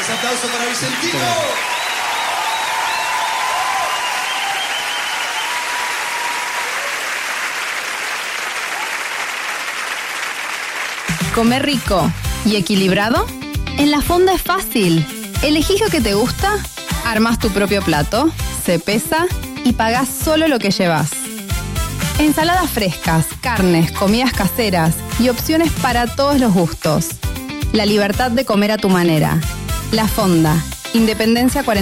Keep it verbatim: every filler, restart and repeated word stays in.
Ese aplauso para Vicentino. ¿Comer rico y equilibrado? En La Fonda es fácil. Elegís lo que te gusta, armás tu propio plato, se pesa y pagás solo lo que llevas. Ensaladas frescas, carnes, comidas caseras y opciones para todos los gustos. La libertad de comer a tu manera. La Fonda, Independencia cuarenta.